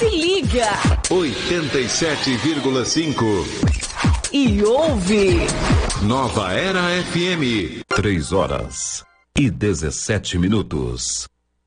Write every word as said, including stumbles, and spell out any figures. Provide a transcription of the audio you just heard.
Se liga. oitenta e sete vírgula cinco. E ouve. Nova Era F M. Três horas e dezessete minutos.